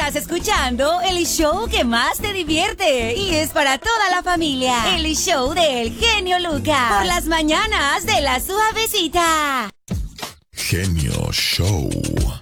Estás escuchando el show que más te divierte y es para toda la familia. El show del genio Lucas. Por las mañanas de La Suavecita. Genio Show.